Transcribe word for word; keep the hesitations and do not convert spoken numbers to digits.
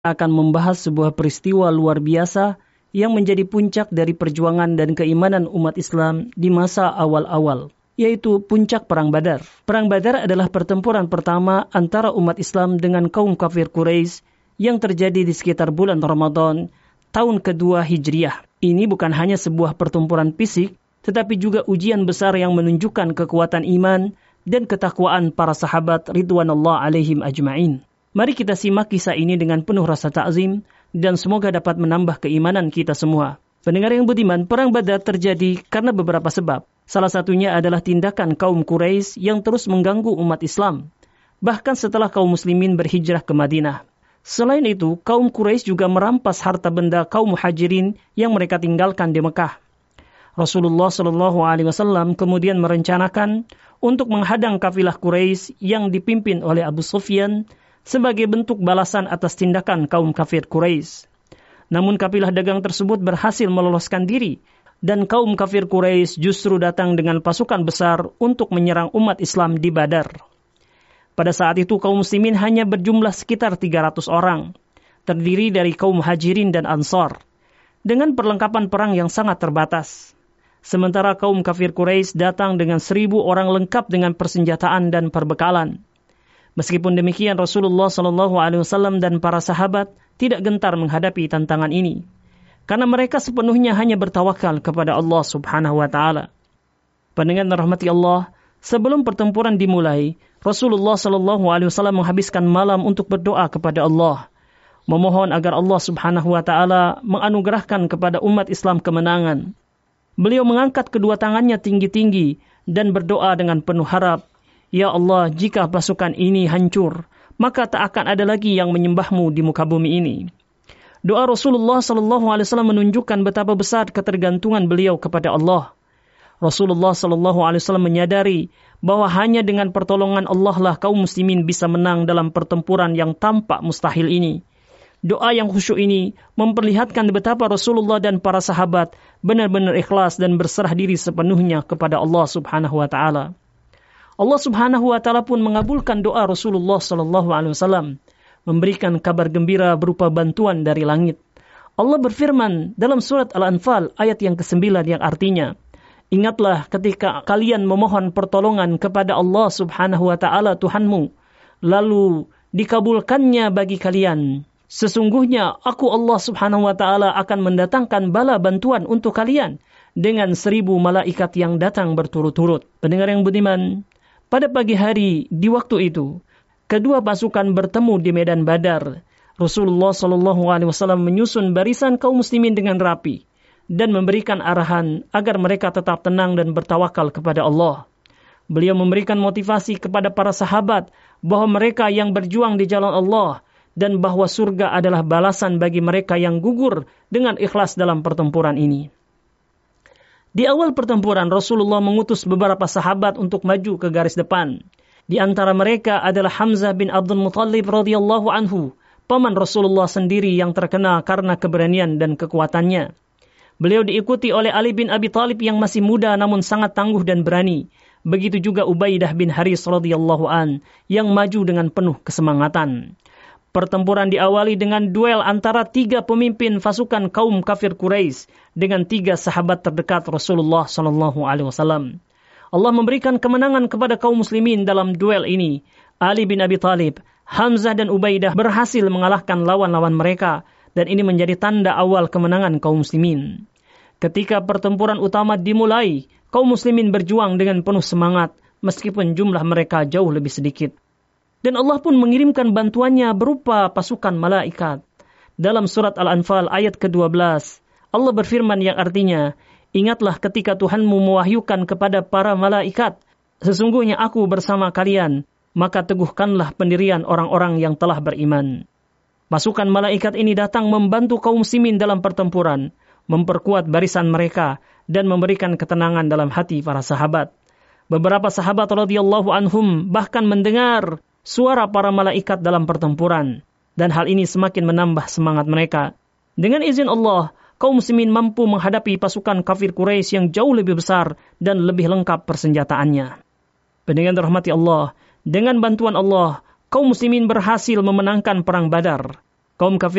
akan membahas sebuah peristiwa luar biasa yang menjadi puncak dari perjuangan dan keimanan umat Islam di masa awal-awal, yaitu puncak Perang Badar. Perang Badar adalah pertempuran pertama antara umat Islam dengan kaum kafir Quraisy yang terjadi di sekitar bulan Ramadan tahun kedua Hijriah. Ini bukan hanya sebuah pertempuran fisik, tetapi juga ujian besar yang menunjukkan kekuatan iman dan ketakwaan para sahabat ridwanullah alaihim ajma'in. Mari kita simak kisah ini dengan penuh rasa ta'zim dan semoga dapat menambah keimanan kita semua. Pendengar yang budiman, Perang Badar terjadi karena beberapa sebab. Salah satunya adalah tindakan kaum Quraisy yang terus mengganggu umat Islam, bahkan setelah kaum muslimin berhijrah ke Madinah. Selain itu, kaum Quraisy juga merampas harta benda kaum muhajirin yang mereka tinggalkan di Mekah. Rasulullah shallallahu alaihi wasallam kemudian merencanakan untuk menghadang kafilah Quraisy yang dipimpin oleh Abu Sufyan sebagai bentuk balasan atas tindakan kaum kafir Quraisy. Namun kafilah dagang tersebut berhasil meloloskan diri dan kaum kafir Quraisy justru datang dengan pasukan besar untuk menyerang umat Islam di Badar. Pada saat itu kaum muslimin hanya berjumlah sekitar tiga ratus orang, terdiri dari kaum muhajirin dan ansar, dengan perlengkapan perang yang sangat terbatas. Sementara kaum kafir Quraisy datang dengan seribu orang lengkap dengan persenjataan dan perbekalan. Meskipun demikian, Rasulullah shallallahu alaihi wasallam dan para sahabat tidak gentar menghadapi tantangan ini, karena mereka sepenuhnya hanya bertawakal kepada Allah subhanahu wa ta'ala. Pendengar rahmati Allah, sebelum pertempuran dimulai, Rasulullah shallallahu alaihi wasallam menghabiskan malam untuk berdoa kepada Allah, memohon agar Allah subhanahu wa ta'ala menganugerahkan kepada umat Islam kemenangan. Beliau mengangkat kedua tangannya tinggi-tinggi dan berdoa dengan penuh harap, "Ya Allah, jika pasukan ini hancur, maka tak akan ada lagi yang menyembahmu di muka bumi ini." Doa Rasulullah shallallahu alaihi wasallam menunjukkan betapa besar ketergantungan beliau kepada Allah. Rasulullah shallallahu alaihi wasallam menyadari bahwa hanya dengan pertolongan Allah lah kaum muslimin bisa menang dalam pertempuran yang tampak mustahil ini. Doa yang khusyuk ini memperlihatkan betapa Rasulullah dan para sahabat benar-benar ikhlas dan berserah diri sepenuhnya kepada Allah subhanahu wa ta'ala. Allah subhanahu wa ta'ala pun mengabulkan doa Rasulullah sallallahu alaihi wasallam, memberikan kabar gembira berupa bantuan dari langit. Allah berfirman dalam surat Al-Anfal ayat yang kesembilan yang artinya, "Ingatlah ketika kalian memohon pertolongan kepada Allah subhanahu wa ta'ala Tuhanmu, lalu dikabulkannya bagi kalian. Sesungguhnya aku Allah subhanahu wa ta'ala akan mendatangkan bala bantuan untuk kalian dengan seribu malaikat yang datang berturut-turut." Pendengar yang budiman, pada pagi hari di waktu itu, kedua pasukan bertemu di medan Badar. Rasulullah shallallahu alaihi wasallam menyusun barisan kaum muslimin dengan rapi dan memberikan arahan agar mereka tetap tenang dan bertawakal kepada Allah. Beliau memberikan motivasi kepada para sahabat bahwa mereka yang berjuang di jalan Allah dan bahwa surga adalah balasan bagi mereka yang gugur dengan ikhlas dalam pertempuran ini. Di awal pertempuran, Rasulullah mengutus beberapa sahabat untuk maju ke garis depan. Di antara mereka adalah Hamzah bin Abdul Muttalib radhiyallahu anhu, paman Rasulullah sendiri yang terkenal karena keberanian dan kekuatannya. Beliau diikuti oleh Ali bin Abi Thalib yang masih muda namun sangat tangguh dan berani. Begitu juga Ubaidah bin Haris radhiyallahu an yang maju dengan penuh kesemangatan. Pertempuran diawali dengan duel antara tiga pemimpin pasukan kaum kafir Quraisy dengan tiga sahabat terdekat Rasulullah shallallahu alaihi wasallam. Allah memberikan kemenangan kepada kaum muslimin dalam duel ini. Ali bin Abi Thalib, Hamzah dan Ubaidah berhasil mengalahkan lawan-lawan mereka dan ini menjadi tanda awal kemenangan kaum muslimin. Ketika pertempuran utama dimulai, kaum muslimin berjuang dengan penuh semangat meskipun jumlah mereka jauh lebih sedikit. Dan Allah pun mengirimkan bantuannya berupa pasukan malaikat. Dalam surat Al-Anfal ayat kedua belas, Allah berfirman yang artinya, "Ingatlah ketika Tuhanmu mewahyukan kepada para malaikat, sesungguhnya aku bersama kalian, maka teguhkanlah pendirian orang-orang yang telah beriman." Pasukan malaikat ini datang membantu kaum muslimin dalam pertempuran, memperkuat barisan mereka, dan memberikan ketenangan dalam hati para sahabat. Beberapa sahabat radhiyallahu anhum bahkan mendengar suara para malaikat dalam pertempuran, dan hal ini semakin menambah semangat mereka. Dengan izin Allah, kaum muslimin mampu menghadapi pasukan kafir Quraisy yang jauh lebih besar dan lebih lengkap persenjataannya. Pendengar dirahmati Allah, dengan bantuan Allah, kaum muslimin berhasil memenangkan perang Badar. Kaum kafir